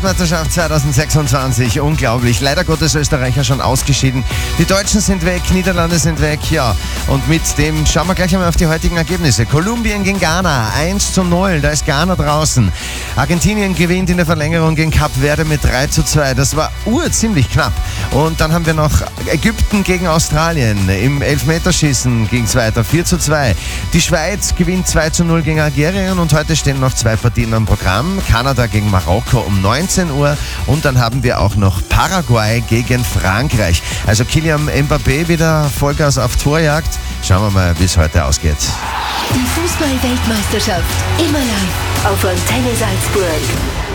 Weltmeisterschaft 2026, unglaublich. Leider Gottes Österreicher schon ausgeschieden. Die Deutschen sind weg, Niederlande sind weg, ja. Und mit dem schauen wir gleich einmal auf die heutigen Ergebnisse. Kolumbien gegen Ghana, 1:0, da ist Ghana draußen. Argentinien gewinnt in der Verlängerung gegen Kap Verde mit 3:2. Das war ziemlich knapp. Und dann haben wir noch Ägypten gegen Australien. Im Elfmeterschießen ging es weiter, 4:2. Die Schweiz gewinnt 2:0 gegen Algerien und heute stehen noch 2 Partien am Programm. Kanada gegen Marokko um 19 Uhr und dann haben wir auch noch Paraguay gegen Frankreich. Also Kylian Mbappé wieder Vollgas auf Torjagd. Schauen wir mal, wie es heute ausgeht. Die Fußball-Weltmeisterschaft immer live auf Antenne Salzburg.